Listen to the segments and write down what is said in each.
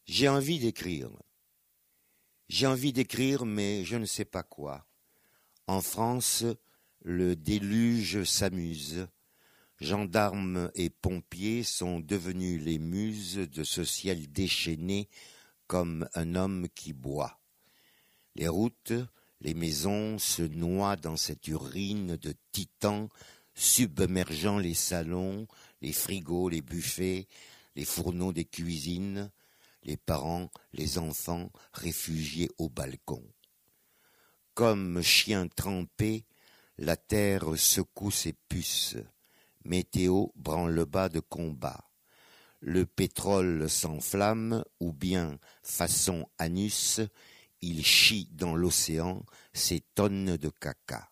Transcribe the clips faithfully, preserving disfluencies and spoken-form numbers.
J'ai envie d'écrire. J'ai envie d'écrire, mais je ne sais pas quoi. En France, le déluge s'amuse. Gendarmes et pompiers sont devenus les muses de ce ciel déchaîné comme un homme qui boit. Les routes, les maisons se noient dans cette urine de titans submergeant les salons, les frigos, les buffets, les fourneaux des cuisines, les parents, les enfants réfugiés au balcon. Comme chien trempé, la terre secoue ses puces. Météo branle-bas de combat. Le pétrole s'enflamme, ou bien, façon anus, il chie dans l'océan ses tonnes de caca.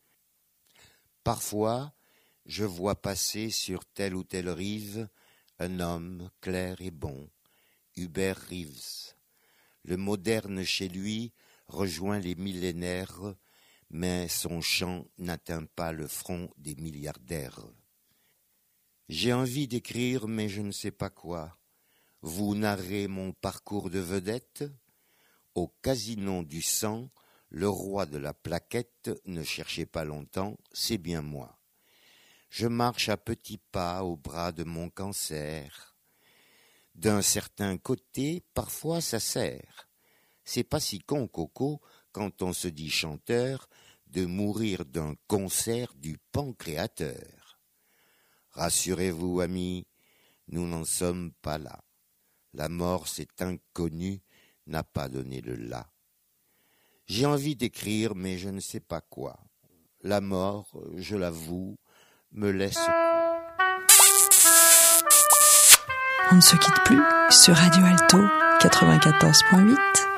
Parfois, je vois passer sur telle ou telle rive un homme clair et bon, Hubert Reeves. Le moderne chez lui rejoint les millénaires, mais son chant n'atteint pas le front des milliardaires. J'ai envie d'écrire, mais je ne sais pas quoi. Vous narrez mon parcours de vedette. Au casino du sang, le roi de la plaquette, ne cherchez pas longtemps, c'est bien moi. Je marche à petits pas au bras de mon cancer. D'un certain côté, parfois ça sert. C'est pas si con, Coco, quand on se dit chanteur, de mourir d'un concert du pancréateur. Rassurez-vous, amis, nous n'en sommes pas là. La mort, cet inconnu, n'a pas donné le là. J'ai envie d'écrire, mais je ne sais pas quoi. La mort, je l'avoue, me laisse... On ne se quitte plus sur Radio Alto quatre-vingt-quatorze point huit.